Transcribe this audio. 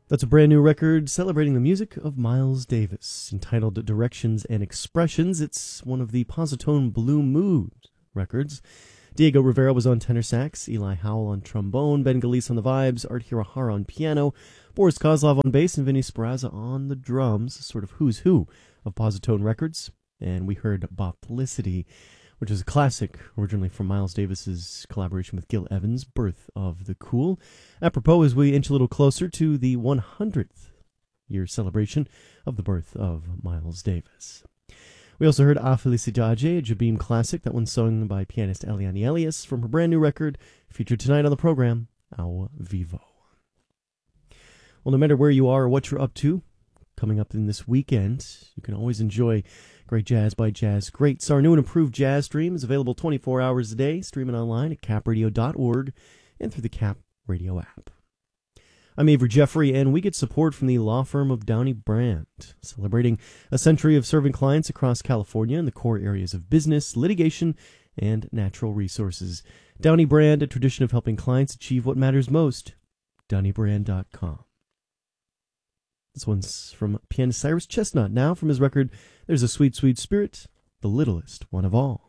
That's a brand new record celebrating the music of Miles Davis, entitled Directions and Expressions. It's one of the Positone Blue Mood records. Diego Rivera was on tenor sax, Eli Howell on trombone, Ben Galice on the vibes, Art Hirahara on piano, Boris Kozlov on bass, and Vinny Sperrazza on the drums, sort of who's who of Positone Records. And we heard Boplicity, which is a classic, originally from Miles Davis's collaboration with Gil Evans, Birth of the Cool. Apropos, as we inch a little closer to the 100th year celebration of the birth of Miles Davis. We also heard A Felicidade, a Jabim classic, that one sung by pianist Eliane Elias from her brand new record, featured tonight on the program, Ao Vivo. Well, no matter where you are or what you're up to, coming up in this weekend, you can always enjoy great jazz by jazz greats. Our new and improved jazz stream is available 24 hours a day, streaming online at capradio.org and through the Cap Radio app. I'm Avery Jeffrey, and we get support from the law firm of Downey Brand, celebrating a century of serving clients across California in the core areas of business, litigation, and natural resources. Downey Brand, a tradition of helping clients achieve what matters most. DowneyBrand.com. This one's from pianist Cyrus Chestnut, now from his record There's a Sweet, Sweet Spirit, the Littlest One of All.